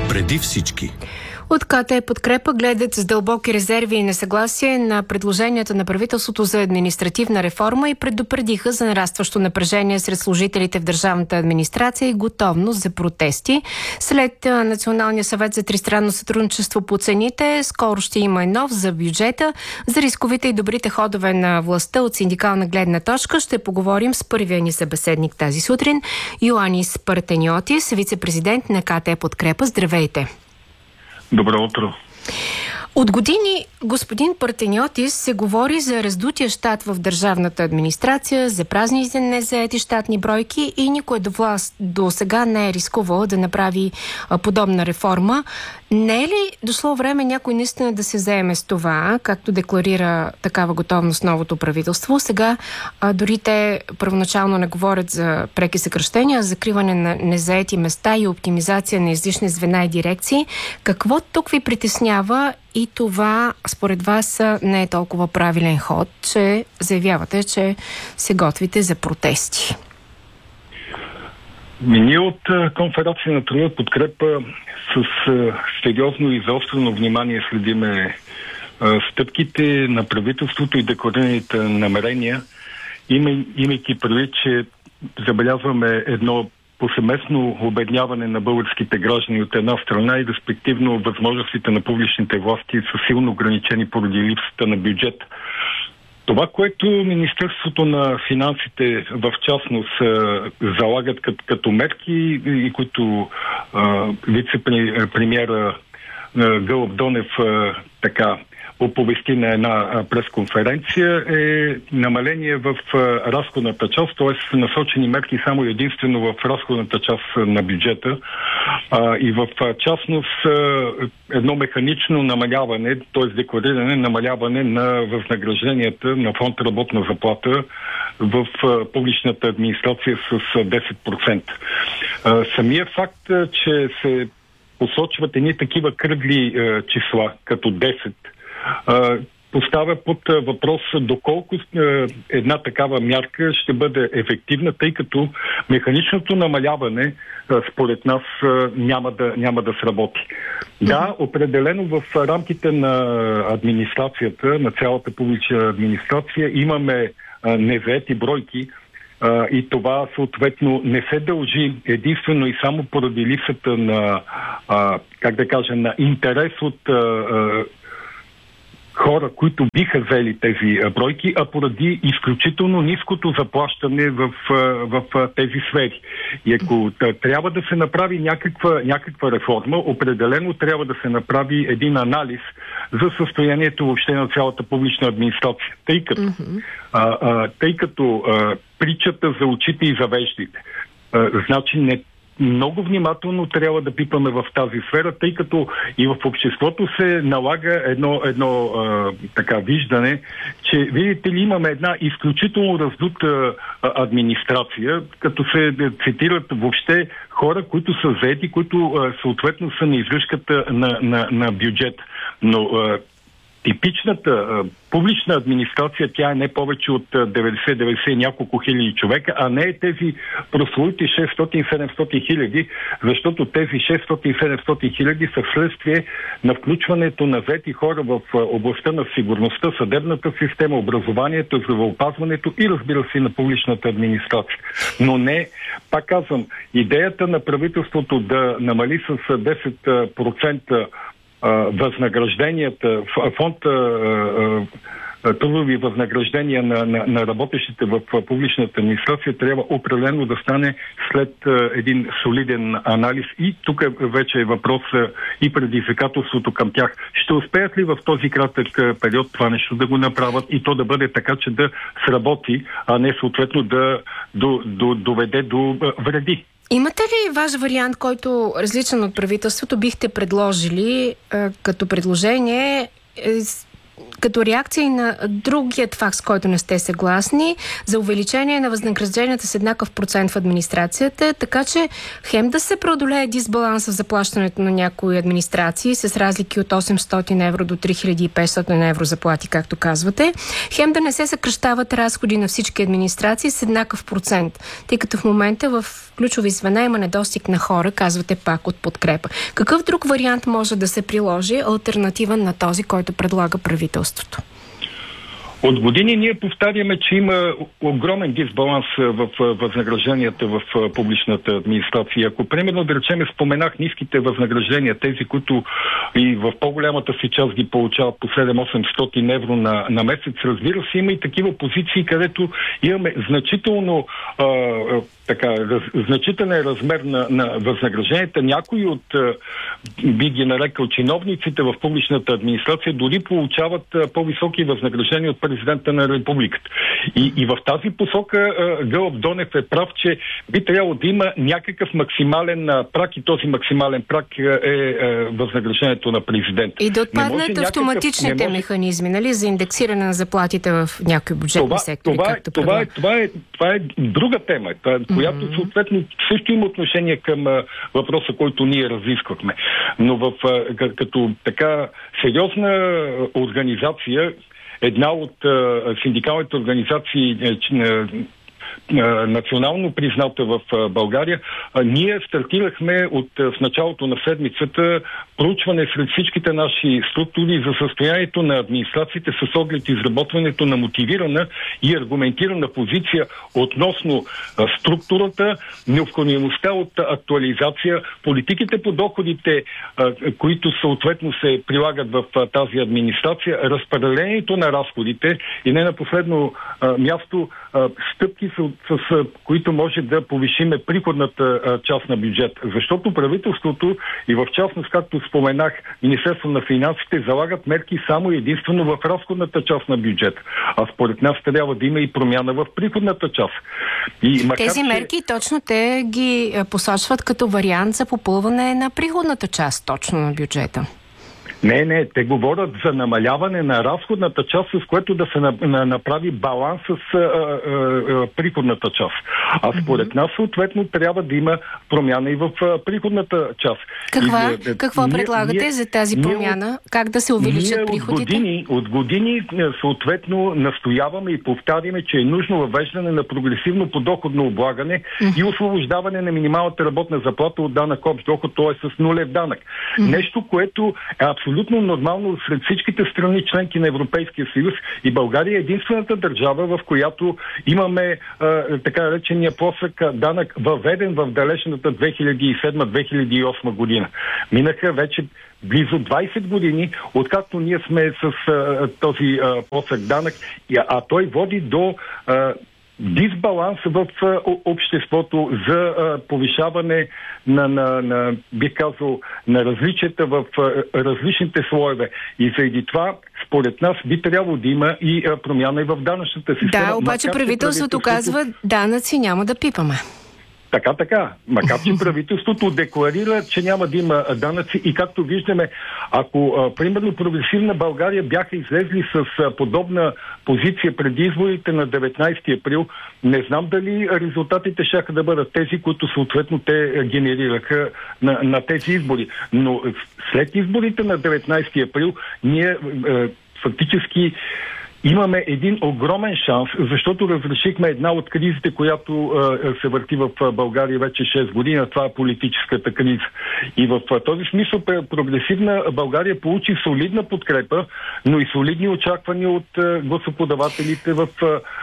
Преди всички. От КТ Подкрепа гледат с дълбоки резерви и несъгласие на предложенията на правителството за административна реформа и предупредиха за нарастващо напрежение сред служителите в държавната администрация и готовност за протести. След Националния съвет за тристранно сътрудничество по цените, скоро ще има и нов за бюджета. За рисковите и добрите ходове на властта от синдикална гледна точка ще поговорим с първия ни събеседник тази сутрин, Йоанис Партениотис, вице-президент на КТ Подкрепа. Здравейте! Добро утро. От години, господин Партениотис, се говори за раздутия щат в държавната администрация, за празните незаети щатни бройки и никой до сега не е рискувал да направи подобна реформа. Не е ли дошло време някой наистина да се заеме с това, както декларира такава готовност новото правителство? Сега дори те първоначално не говорят за преки съкращения, а закриване на незаети места и оптимизация на излишни звена и дирекции. Какво тук ви притеснява и това според вас не е толкова правилен ход, че заявявате, че се готвите за протести? Ние от Конфедерация на труда Подкрепа с сериозно и заострено внимание следиме стъпките на правителството и декларираните намерения, имайки предвид, че забелязваме едно повсеместно обедняване на българските граждани от една страна и респективно възможностите на публичните власти са силно ограничени поради липсата на бюджет. Това, което Министерството на финансите в частност залагат като мерки и които вице-премиера Гълъб Донев така оповести на една пресконференция, е намаление в разходната част, т.е. насочени мерки само единствено в разходната част на бюджета и в частност едно механично намаляване, т.е. деклариране намаляване на възнагражденията на фонд работна заплата в публичната администрация с 10%. Самия факт, че се посочват едни такива кръгли числа, като 10%, поставя под въпрос доколко една такава мярка ще бъде ефективна, тъй като механичното намаляване според нас няма да сработи. Да, определено в рамките на администрацията, на цялата публична администрация имаме незаети бройки, и това съответно не се дължи единствено и само поради липсата на, на интерес от хора, които биха взели тези бройки, а поради изключително ниското заплащане в тези сфери. И ако трябва да се направи някаква реформа, определено трябва да се направи един анализ за състоянието въобще на цялата публична администрация. Тъй като притчата за очите и за веждите, значи много внимателно трябва да пипаме в тази сфера, тъй като и в обществото се налага едно виждане, че, видите ли, имаме една изключително раздута администрация, като се цитират въобще хора, които са заети, които съответно са на излишката на бюджет. Но типичната публична администрация, тя е не повече от 90 няколко хиляди човека, а не е тези прословути 600-700 хиляди, защото тези 600-700 хиляди са вследствие на включването на заети хора в областта на сигурността, съдебната система, образованието, здравеопазването и, разбира се, на публичната администрация. Но не, пак казвам, идеята на правителството да намали с 10% възнагражденията, фонд трудови възнаграждения на работещите в публичната администрация трябва определено да стане след един солиден анализ. И тук вече е въпрос и предизвикателството към тях. Ще успеят ли в този кратък период това нещо да го направят и то да бъде така, че да сработи, а не съответно да доведе до вреди? Имате ли ваш вариант, който различен от правителството бихте предложили като предложение, като реакция и на другият факт, с който не сте съгласни, за увеличение на възнагражденията с еднакъв процент в администрацията, така че хем да се преодолее дисбаланса в заплащането на някои администрации с разлики от 800 евро до 3500 евро заплати, както казвате, хем да не се съкращават разходи на всички администрации с еднакъв процент, тъй като в момента в ключови звена има недостиг на хора, казвате пак от подкрепа. Какъв друг вариант може да се приложи, алтернативен на този, който предлага правителството? От години ние повтаряме, че има огромен дисбаланс в възнагражденията в публичната администрация. Ако, примерно, да речем, споменах ниските възнаграждения, тези, които и в по-голямата си част ги получават по 700-800 евро на месец, разбира се, има и такива позиции, където имаме значително значителен размер на възнагражденията. Някои от, би ги нарекал, чиновниците в публичната администрация дори получават по-високи възнаграждения от президента на републиката. И в тази посока Гълъб Донев е прав, че би трябвало да има някакъв максимален прак и този максимален прак е възнаграждението на президента. И да отпаднат автоматичните механизми, нали, за индексиране на заплатите в някои бюджетни сектори. Това е друга тема, която съответно също има отношение към въпроса, който ние разисквахме. Но като така сериозна организация, една от синдикалните организации национално призната в България, ние стартирахме в началото на седмицата проучване сред всичките наши структури за състоянието на администрациите с оглед изработването на мотивирана и аргументирана позиция относно структурата, необходимостта от актуализация, политиките по доходите, които съответно се прилагат в тази администрация, разпределението на разходите и не на последно място стъпки, с които може да повишиме приходната част на бюджет. Защото правителството и в частност, както споменах, Министерство на финансите залагат мерки само и единствено в разходната част на бюджет. А според нас трябва да има и промяна в приходната част. Тези мерки точно те ги посочват като вариант за попълване на приходната част точно на бюджета. Не, те говорят за намаляване на разходната част, с което да се направи баланс с приходната част. А според нас, съответно, трябва да има промяна и в приходната част. Какво предлагате за тази промяна? Как да се увеличат приходите? От години, съответно, настояваме и повтаряме, че е нужно въвеждане на прогресивно подоходно облагане и освобождаване на минималната работна заплата от данък общ доход, т.е. с нулев данък. Нещо, което е абсолютно нормално сред всичките страни членки на Европейския съюз, и България е единствената държава, в която имаме така наречения плосък данък, въведен в далечната 2007-2008 година. Минаха вече близо 20 години, откакто ние сме с този плосък данък, а той води до дисбаланс в обществото за повишаване на бих казал, на различията в различните слоеве. И заради това, според нас, би трябвало да има и промяна и в данъчната система. Да, обаче правителството казва, данъци няма да пипаме. Така. Макар че правителството декларира, че няма да има данъци, и както виждаме, ако примерно Прогресивна България бяха излезли с подобна позиция преди изборите на 19 април, не знам дали резултатите щяха да бъдат тези, които съответно те генерираха на тези избори. Но след изборите на 19 април ние фактически имаме един огромен шанс, защото разрешихме една от кризите, която се върти в България вече 6 години, това е политическата криза. И в този смисъл Прогресивна България получи солидна подкрепа, но и солидни очаквания от гласоподавателите в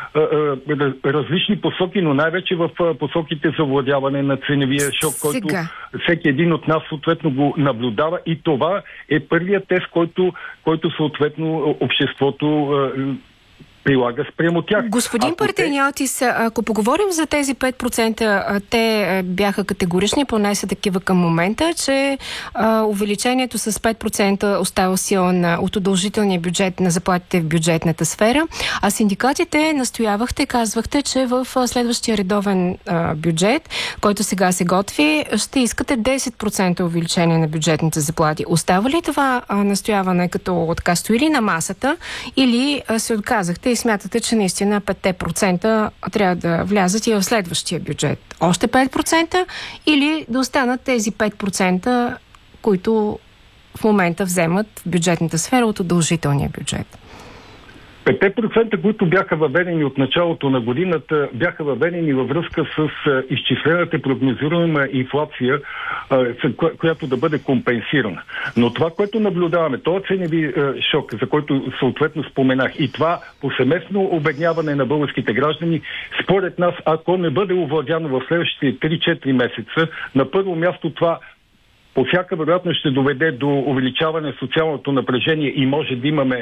различни посоки, но най-вече в посоките за овладяване на ценовия шок, който всеки един от нас съответно го наблюдава, и това е първият тест, който съответно обществото прилага спрямо тях. Господин Партениотис, ако поговорим за тези 5%, те бяха категорични, поне са такива към момента, че увеличението с 5% остава силен от удължителния бюджет на заплатите в бюджетната сфера, а синдикатите настоявахте, казвахте, че в следващия редовен бюджет, който сега се готви, ще искате 10% увеличение на бюджетните заплати. Остава ли това настояване като така стои ли на масата, или се отказахте и смятате, че наистина 5% трябва да влязат и в следващия бюджет? Още 5% или да останат тези 5%, които в момента вземат в бюджетната сфера от удължителния бюджет? 5%, които бяха въведени от началото на годината, бяха въведени във връзка с изчислената прогнозируема инфлация, която да бъде компенсирана. Но това, което наблюдаваме, този ценови шок, за който съответно споменах, и това повсеместно обедняване на българските граждани, според нас, ако не бъде овладяно в следващите 3-4 месеца, на първо място това по всяка вероятност ще доведе до увеличаване на социалното напрежение и може да имаме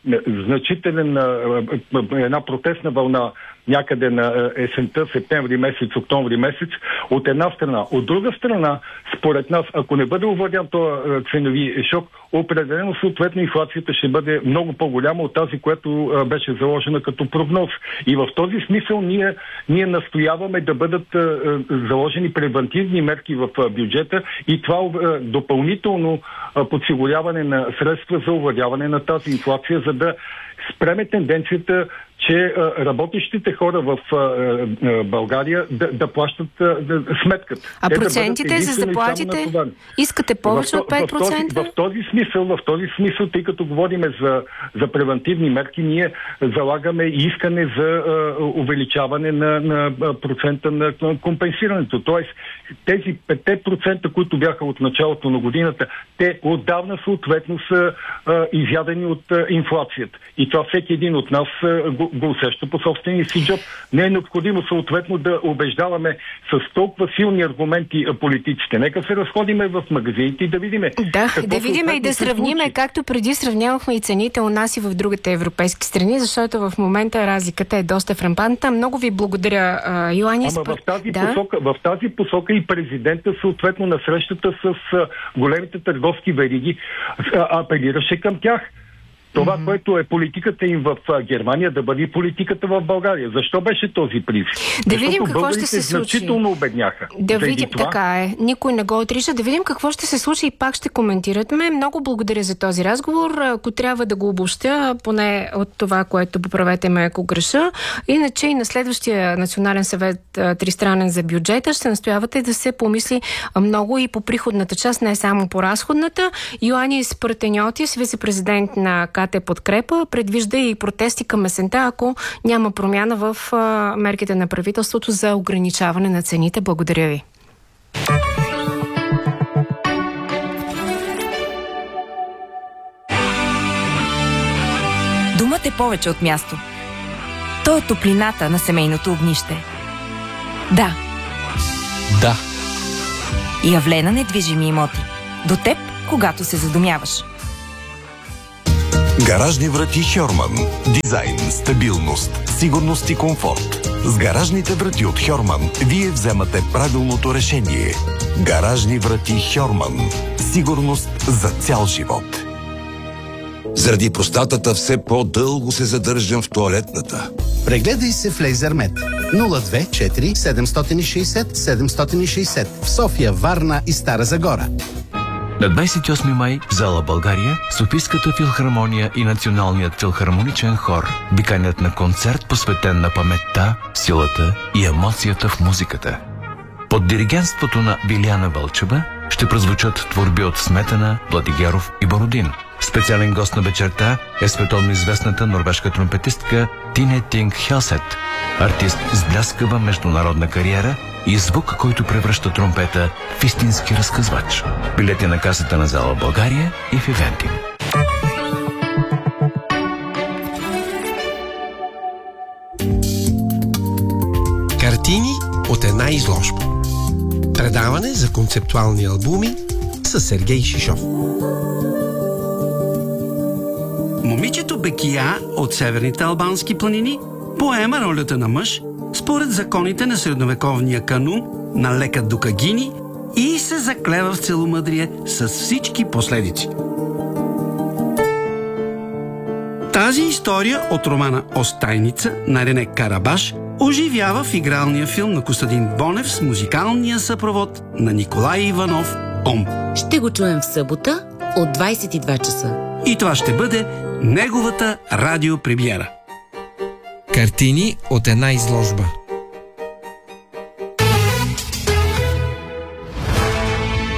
една протестна вълна някъде на есента, септември месец, октомври месец, от една страна. От друга страна, според нас, ако не бъде овладян този ценови шок, определено съответно инфлацията ще бъде много по-голяма от тази, която беше заложена като прогноз. И в този смисъл ние настояваме да бъдат заложени превентивни мерки в бюджета и това допълнително подсигуряване на средства за овладяване на тази инфлация, за да спреме тенденцията, че работещите хора в България да плащат сметката. А процентите за заплатите? Искате повече от 5%? В този смисъл, тъй като говорим за превентивни мерки, ние залагаме искане за увеличаване на процента на компенсирането. Тоест, тези 5%, които бяха от началото на годината, те отдавна съответно са изядени от инфлацията. И това всеки един от нас го усеща по собствения си джоб. Не е необходимо съответно да убеждаваме с толкова силни аргументи политиците. Нека се разходиме в магазините и да видиме. Да видиме и да сравниме, както преди сравнявахме и цените у нас и в другите европейски страни, защото в момента разликата е доста фрампантна. Много ви благодаря, Йоанис. В тази посока и президента съответно на срещата с големите търговски вериги апелираше към тях. Това, което е политиката им в Германия, да бъде политиката в България. Защо беше този призив? Да видим какво ще се случи. Значително обедняха. Да видим, така е. Никой не го отрича. Да видим какво ще се случи и пак ще коментираме. Много благодаря за този разговор. Ако трябва да го обобщя, поне от това, което поправете ме, ако греша. Иначе и на следващия Национален съвет тристранен за бюджета ще настоявате да се помисли много и по приходната част, не само по разходната. Йоанис Партеньотис, вице-президент на КТ Подкрепа, предвижда и протести към есента, ако няма промяна в мерките на правителството за ограничаване на цените. Благодаря ви. Думът е повече от място. То е топлината на семейното огнище. Да. И явлена недвижими имоти. До теб, когато се задумяваш. Гаражни врати Хьорман. Дизайн, стабилност, сигурност и комфорт. С гаражните врати от Хьорман вие вземате правилното решение. Гаражни врати Хьорман. Сигурност за цял живот. Заради простатата все по-дълго се задържам в тоалетната. Прегледай се в Лейзермед. 024 760 760 в София, Варна и Стара Загора. На 28 май в зала България Софийската филхармония и Националният филхармоничен хор ви канят на концерт, посветен на паметта, силата и емоцията в музиката. Под диригентството на Вилияна Вълчева ще прозвучат творби от Сметана, Владигеров и Бородин. Специален гост на вечерта е световно известната норвежка тромпетистка Тине Тинг Хелсет, артист с бляскава международна кариера и звук, който превръща тромпета в истински разказвач. Билети на касата на зала България и в Ивентим. Картини от една изложба. Предаване за концептуални албуми с Сергей Шишов. Момичето Бекия от северните албански планини поема ролята на мъж според законите на средновековния канун на Лека Дукагини и се заклева в целомъдрие с всички последици. Тази история от романа Остайница на Рене Карабаш оживява в игралния филм на Костадин Бонев с музикалния съпровод на Николай Иванов «Ом». Ще го чуем в събота от 22 часа. И това ще бъде неговата радиопремиера. Картини от една изложба.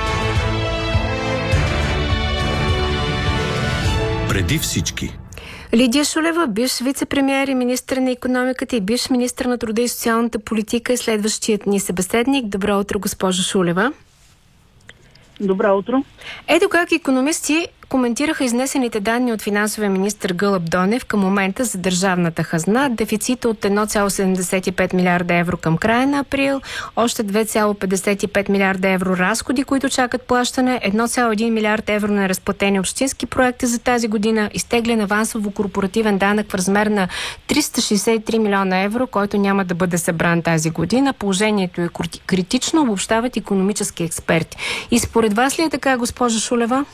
Преди всички. Лидия Шулева, бивш вице-премиер и министър на икономиката и бивш министър на труда и социалната политика, е следващият ни събеседник. Добро утро, госпожо Шулева. Добро утро. Ето как икономисти коментираха изнесените данни от финансовия министър Гълъб Донев към момента за държавната хазна. Дефицит от 1,75 милиарда евро към края на април, още 2,55 милиарда евро разходи, които чакат плащане, 1,1 милиард евро на разплатени общински проекти за тази година, изтеглен авансово корпоративен данък в размер на 363 милиона евро, който няма да бъде събран тази година. Положението е критично, обобщават икономически експерти. И според вас ли е така, госпожа Шулева?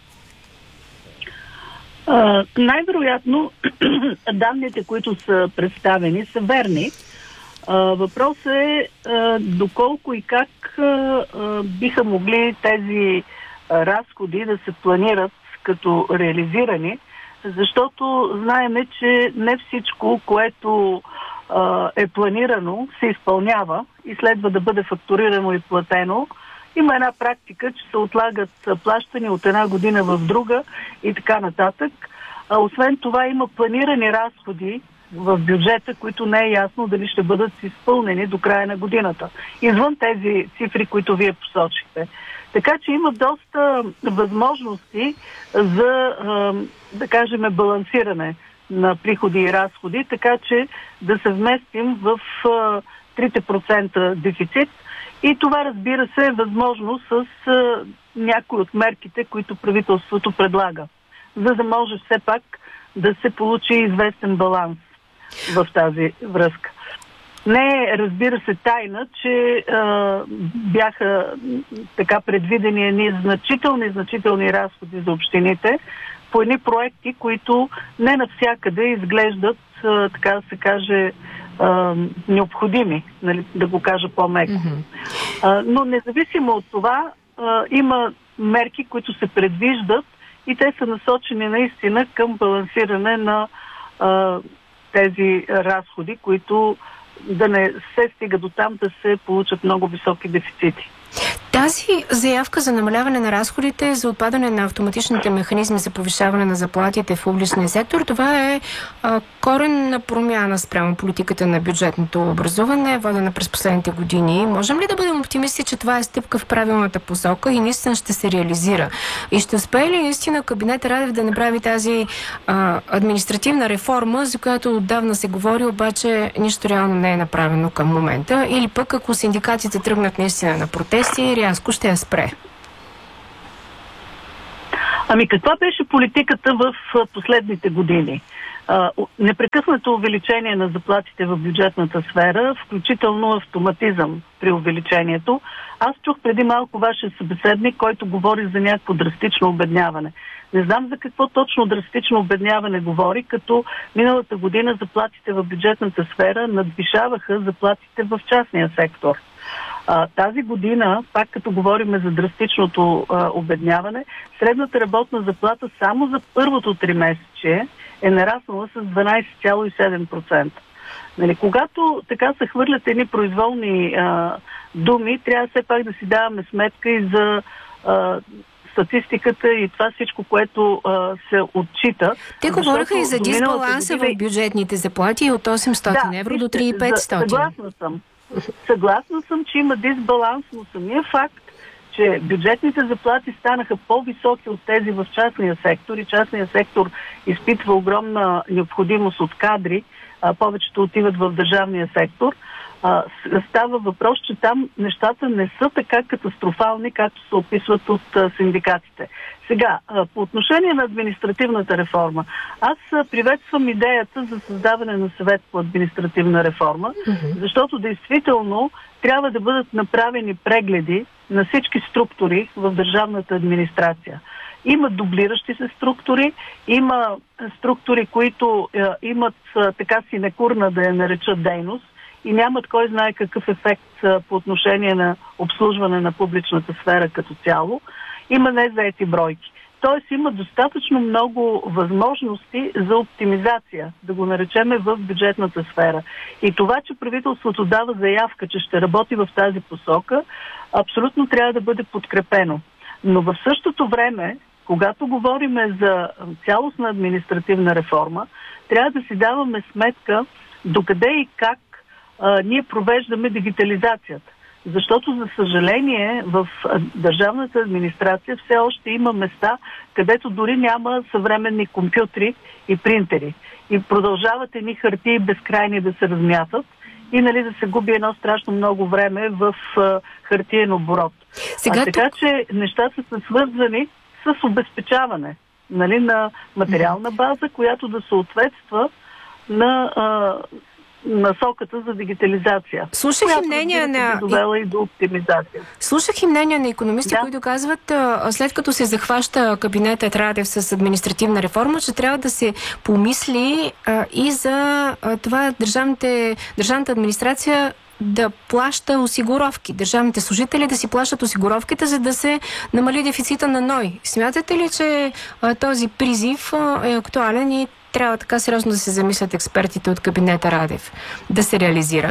Най-вероятно данните, които са представени, са верни. Въпросът е доколко и как биха могли тези разходи да се планират като реализирани, защото знаеме, че не всичко, което е планирано, се изпълнява и следва да бъде фактурирано и платено. Има една практика, че се отлагат плащания от една година в друга и така нататък. Освен това има планирани разходи в бюджета, които не е ясно дали ще бъдат изпълнени до края на годината. Извън тези цифри, които вие посочихте. Така че има доста възможности за, да кажем, балансиране на приходи и разходи, така че да се вместим в 3% дефицит. И това, разбира се, е възможно с някои от мерките, които правителството предлага, за да може все пак да се получи известен баланс в тази връзка. Не е, разбира се, тайна, че бяха така предвидени едни значителни разходи за общините по едни проекти, които не навсякъде изглеждат, така да се каже, необходими, нали, да го кажа по-меко. Но независимо от това, има мерки, които се предвиждат и те са насочени наистина към балансиране на тези разходи, които да не се стига до там да се получат много високи дефицити. Тази заявка за намаляване на разходите, за отпадане на автоматичните механизми за повишаване на заплатите в публичния сектор, това е коренна промяна спрямо политиката на бюджетното образуване, водена през последните години. Можем ли да бъдем оптимисти, че това е стъпка в правилната посока и наистина ще се реализира? И ще успее ли наистина кабинет Радев да направи тази административна реформа, за която отдавна се говори, обаче нищо реално не е направено към момента? Или пък ако синдикатите тръгнат наистина на протести, рязко ще я спре? Ами каква беше политиката в последните години? Непрекъснато увеличение на заплатите в бюджетната сфера, включително автоматизъм при увеличението. Аз чух преди малко вашия събеседник, който говори за някакво драстично обедняване. Не знам за какво точно драстично обедняване говори, като миналата година заплатите в бюджетната сфера надвишаваха заплатите в частния сектор. Тази година, пак като говорим за драстичното обедняване, средната работна заплата само за първото тримесечие е нараснала с 12,7%. Нали, когато така се хвърлят едни произволни думи, трябва все пак да си даваме сметка и за статистиката и това всичко, което се отчита. Те говориха и за дисбаланса в бюджетните заплати от 800 евро до 3500. Съгласна съм, че има дисбаланс, но самия факт, че бюджетните заплати станаха по-високи от тези в частния сектор и частния сектор изпитва огромна необходимост от кадри, повечето отиват в държавния сектор, става въпрос, че там нещата не са така катастрофални, както се описват от синдикатите. Сега, по отношение на административната реформа, аз приветствам идеята за създаване на съвет по административна реформа, защото действително трябва да бъдат направени прегледи на всички структури в държавната администрация. Има дублиращи се структури, има структури, които имат така синекурна, да я наречат, дейност и нямат кой знае какъв ефект по отношение на обслужване на публичната сфера като цяло. Има незаети бройки. Тоест има достатъчно много възможности за оптимизация, да го наречеме, в бюджетната сфера. И това, че правителството дава заявка, че ще работи в тази посока, абсолютно трябва да бъде подкрепено. Но в същото време, когато говорим за цялостна административна реформа, трябва да си даваме сметка докъде и как ние провеждаме дигитализацията. Защото, за съжаление, в държавната администрация все още има места, където дори няма съвременни компютри и принтери. И продължават едни хартии безкрайни да се размятат и да се губи едно страшно много време в хартиен оборот. Така че нещата са свързани с обезпечаване на материална база, която да съответства на насоката за дигитализация. Слушах и мнения на... довела и до оптимизация. Слушах и мнения на икономисти, които казват, след като се захваща кабинетът Радев с административна реформа, че трябва да се помисли и за това държавната администрация да плаща осигуровки. Държавните служители да си плащат осигуровките, за да се намали дефицита на НОИ. Смятате ли, че този призив е актуален и трябва така сериозно да се замислят експертите от кабинета Радев да се реализира?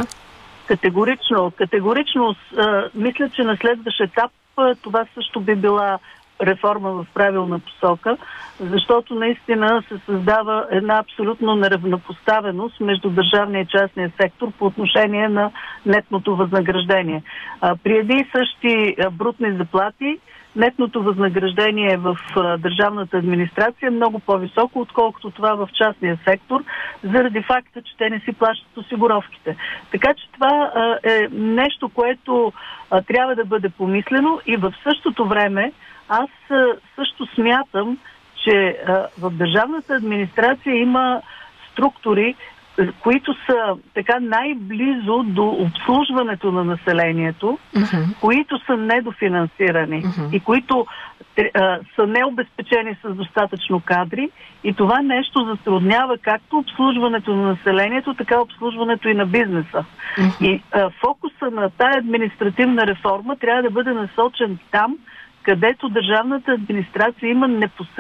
Категорично мисля, че на следващ етап това също би била реформа в правилна посока, защото наистина се създава една абсолютно неравнопоставеност между държавния и частния сектор по отношение на нетното възнаграждение. При едни и същи брутни заплати нетното възнаграждение в държавната администрация е много по-високо, отколкото това в частния сектор, заради факта, че те не си плащат осигуровките. Така че това е нещо, което трябва да бъде помислено и в същото време аз също смятам, че в държавната администрация има структури, които са така най-близо до обслужването на населението, които са недофинансирани и които са необезпечени с достатъчно кадри, и това нещо затруднява както обслужването на населението, така обслужването и на бизнеса. И фокуса на тая административна реформа трябва да бъде насочен там, където държавната администрация има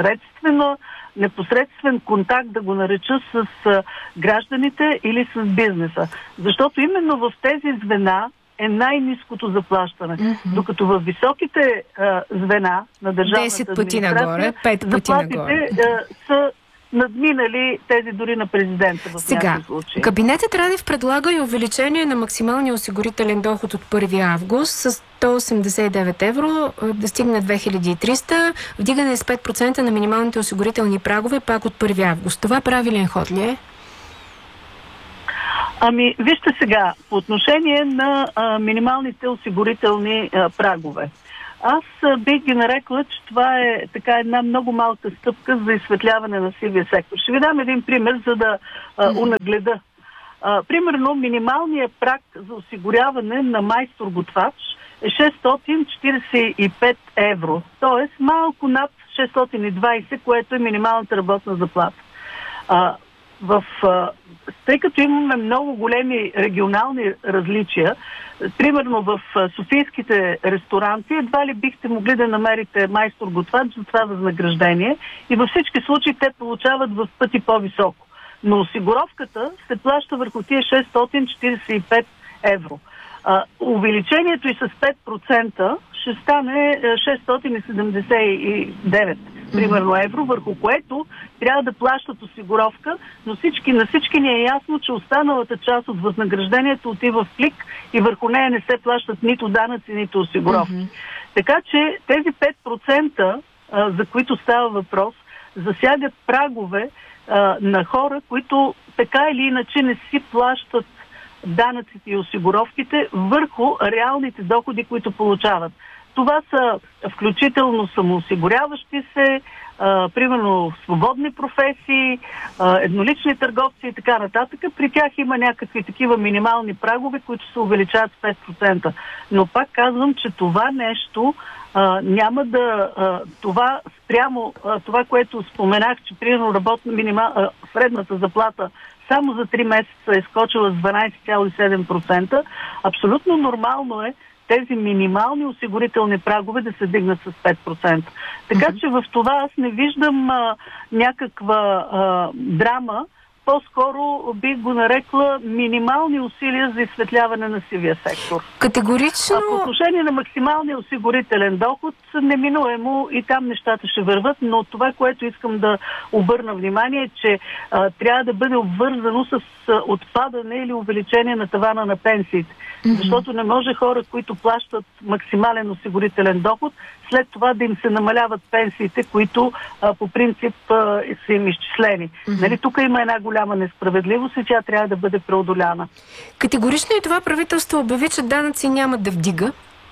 непосредствен контакт, да го нареча, с гражданите или с бизнеса. Защото именно в тези звена е най-ниското заплащане. Докато в високите звена на държавната 10 пъти нагоре, 5 пъти нагоре. Са надминали тези дори на президента в някакъв случай. Кабинетът Радев предлага и увеличение на максималния осигурителен доход от 1 август с 189 евро, да стигне 2300, вдигане с 5% на минималните осигурителни прагове пак от 1 август. Това правилен ход ли е? Вижте сега, по отношение на минималните осигурителни прагове. Аз бих ги нарекла, че това е така една много малка стъпка за изсветляване на сивия сектор. Ще ви дам един пример, за да унагледа. Примерно, минималният праг за осигуряване на майстор-готвач е 645 евро. Тоест малко над 620, което е минималната работна заплата. Тъй като имаме много големи регионални различия, примерно в софийските ресторанти едва ли бихте могли да намерите майстор-готвач за това възнаграждение и във всички случаи те получават в пъти по-високо. Но осигуровката се плаща върху тия 645 евро. Увеличението и с 5% ще стане 679 примерно евро, върху което трябва да плащат осигуровка, но на всички ни е ясно, че останалата част от възнаграждението отива в плик и върху нея не се плащат нито данъци, нито осигуровки. Така че тези 5%, за които става въпрос, засягат прагове на хора, които така или иначе не си плащат данъците и осигуровките върху реалните доходи, които получават. Това са включително самоосигуряващи се, примерно свободни професии, еднолични търговци и така нататък. При тях има някакви такива минимални прагове, които се увеличават с 5%. Но пак казвам, че това нещо няма да... Това, което споменах, че примерно средната заплата само за 3 месеца е скочила с 12,7%, абсолютно нормално е тези минимални осигурителни прагове да се дигнат с 5%. Така че в това аз не виждам някаква драма по-скоро бих го нарекла минимални усилия за изсветляване на сивия сектор. Категорично. По отношение на максималния осигурителен доход, неминуемо и там нещата ще върват, но това, което искам да обърна внимание, е, че трябва да бъде обвързано с отпадане или увеличение на тавана на пенсиите. Защото не може хора, които плащат максимален осигурителен доход, след това да им се намаляват пенсиите, които по принцип са им изчислени. Нали, тук има една голяма несправедливост и тя трябва да бъде преодоляна. Категорично и това правителство обяви, че данъци няма да вдига.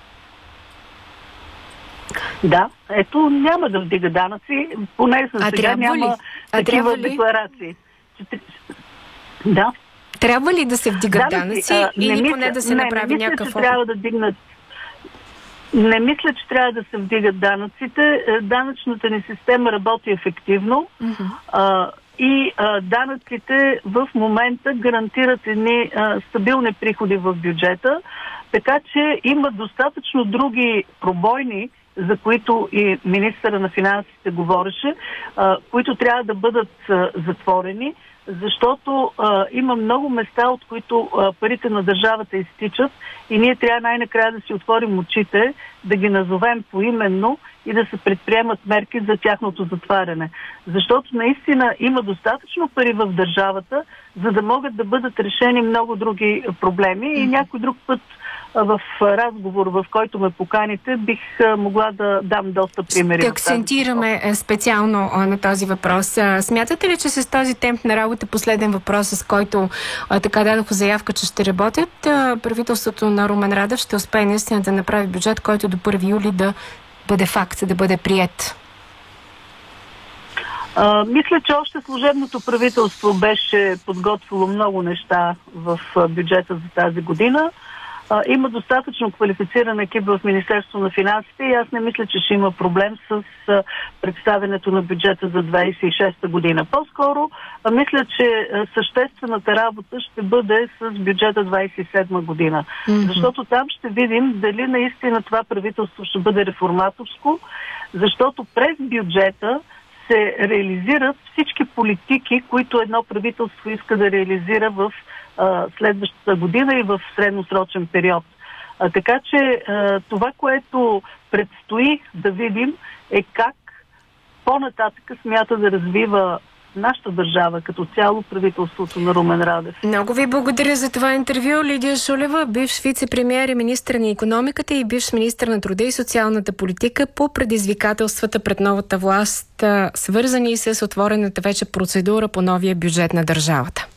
Да, ето няма да вдига данъци, поне за сега няма такива декларации. Да. Трябва ли да се вдигат данъци или поне да се направи някакъв опит? Трябва да дигнат. Не мисля, че трябва да се вдигат данъците. Данъчната ни система работи ефективно и данъците в момента гарантират едни стабилни приходи в бюджета, така че има достатъчно други пробойни, за които и министъра на финансите говореше, които трябва да бъдат затворени, защото има много места, от които парите на държавата изтичат и ние трябва най-накрая да си отворим очите, да ги назовем поименно и да се предприемат мерки за тяхното затваряне. Защото наистина има достатъчно пари в държавата, за да могат да бъдат решени много други проблеми и някой друг път в разговор, в който ме поканите, бих могла да дам доста примери. Ще акцентираме специално на този въпрос. Смятате ли, че с този темп на работа, последен въпрос, с който така дадох заявка, че ще работят, правителството на Румен Радев ще успее наистина да направи бюджет, който до 1 юли да бъде факт, да бъде приет? Мисля, че още служебното правителство беше подготвило много неща в бюджета за тази година. Има достатъчно квалифициран екип в Министерство на финансите и аз не мисля, че ще има проблем с представянето на бюджета за 26-та година. По-скоро мисля, че съществената работа ще бъде с бюджета 27-та година. Защото там ще видим дали наистина това правителство ще бъде реформаторско, защото през бюджета се реализират всички политики, които едно правителство иска да реализира в следващата година и в средносрочен период. Така че това, което предстои да видим, е как по-нататък смята да развива нашата държава като цяло правителството на Румен Радев. Много ви благодаря за това интервю. Лидия Шулева, бивш вице-премиер и министър на икономиката и бивш министър на труда и социалната политика по предизвикателствата пред новата власт, свързани с отворената вече процедура по новия бюджет на държавата.